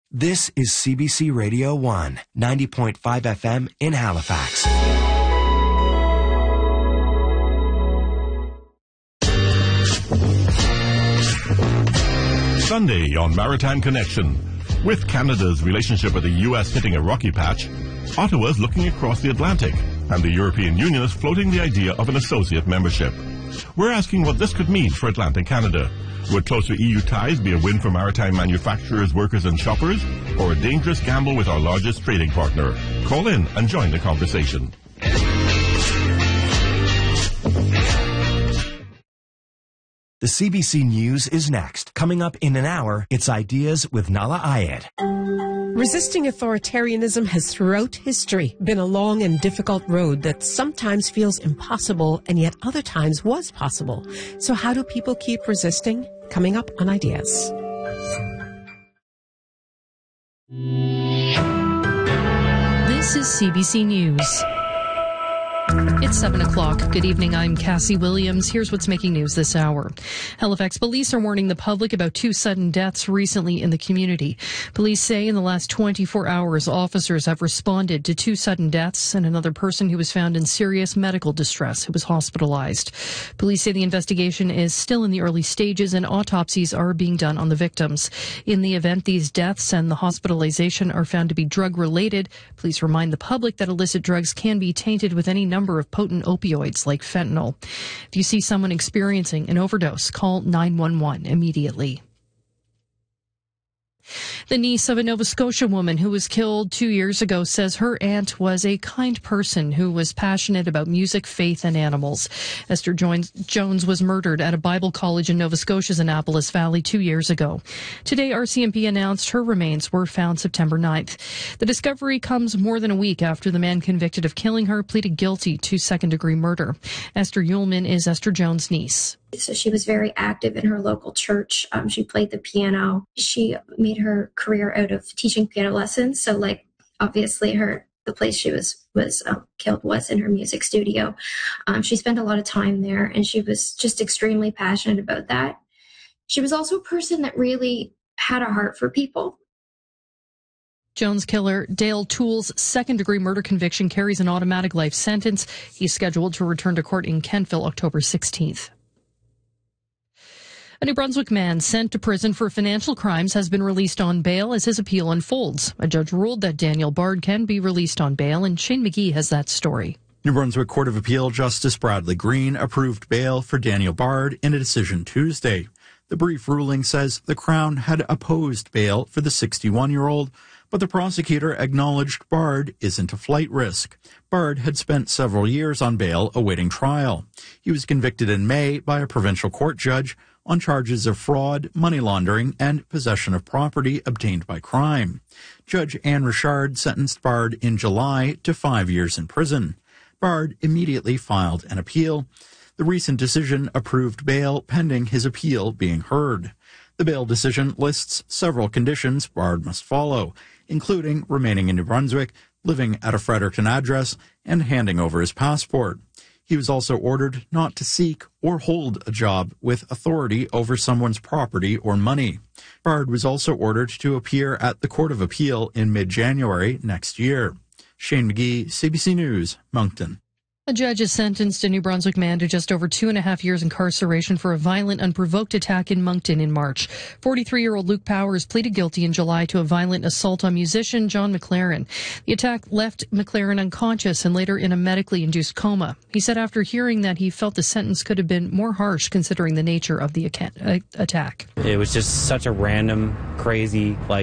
This is CBC Radio 1, 90.5 FM in Halifax. Sunday on Maritime Connection. With Canada's relationship with the U.S. hitting a rocky patch, Ottawa's looking across the Atlantic, and the European Union is floating the idea of an associate membership. We're asking what this could mean for Atlantic Canada. Would closer EU ties be a win for maritime manufacturers, workers and shoppers, or a dangerous gamble with our largest trading partner? Call in and join the conversation. The CBC News is next. Coming up in an hour, it's Ideas with Nala Ayed. Resisting authoritarianism has throughout history been a long and difficult road that sometimes feels impossible and yet other times was possible. So how do people keep resisting? Coming up on Ideas. This is CBC News. It's 7 o'clock. Good evening. I'm Cassie Williams. Here's what's making news this hour. Halifax police are warning the public about 2 sudden deaths recently in the community. Police say in the last 24 hours, officers have responded to 2 sudden deaths and another person who was found in serious medical distress who was hospitalized. Police say the investigation is still in the early stages and autopsies are being done on the victims. In the event these deaths and the hospitalization are found to be drug-related, police remind the public that illicit drugs can be tainted with any number of potent opioids like fentanyl. If you see someone experiencing an overdose, call 911 immediately. The niece of a Nova Scotia woman who was killed 2 years ago says her aunt was a kind person who was passionate about music, faith, and animals. Esther Jones was murdered at a Bible college in Nova Scotia's Annapolis Valley 2 years ago. Today, RCMP announced her remains were found September 9th. The discovery comes more than a week after the man convicted of killing her pleaded guilty to second-degree murder. Esther Uhlman is Esther Jones' niece. So she was very active in her local church. She played the piano. She made her career out of teaching piano lessons. So, obviously, the place she was killed was in her music studio. She spent a lot of time there, and she was just extremely passionate about that. She was also a person that really had a heart for people. Jones killer Dale Toole's second-degree murder conviction carries an automatic life sentence. He's scheduled to return to court in Kentville October 16th. A New Brunswick man sent to prison for financial crimes has been released on bail as his appeal unfolds. A judge ruled that Daniel Bard can be released on bail, and Shane McGee has that story. New Brunswick Court of Appeal Justice Bradley Green approved bail for Daniel Bard in a decision Tuesday. The brief ruling says the Crown had opposed bail for the 61-year-old, but the prosecutor acknowledged Bard isn't a flight risk. Bard had spent several years on bail awaiting trial. He was convicted in May by a provincial court judge on charges of fraud, money laundering, and possession of property obtained by crime. Judge Anne Richard sentenced Bard in July to 5 years in prison. Bard immediately filed an appeal. The recent decision approved bail pending his appeal being heard. The bail decision lists several conditions Bard must follow, including remaining in New Brunswick, living at a Fredericton address, and handing over his passport. He was also ordered not to seek or hold a job with authority over someone's property or money. Bard was also ordered to appear at the Court of Appeal in mid-January next year. Shane McGee, CBC News, Moncton. A judge has sentenced a New Brunswick man to just over 2.5 years incarceration for a violent, unprovoked attack in Moncton in March. 43-year-old Luke Powers pleaded guilty in July to a violent assault on musician John McLaren. The attack left McLaren unconscious and later in a medically induced coma. He said after hearing that he felt the sentence could have been more harsh considering the nature of the attack. It was just such a random, crazy,